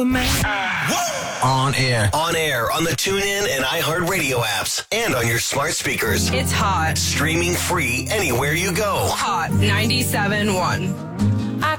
with me? On air. On air, on the TuneIn and iHeartRadio apps, and on your smart speakers. It's hot. Streaming free anywhere you go. Hot 97.1.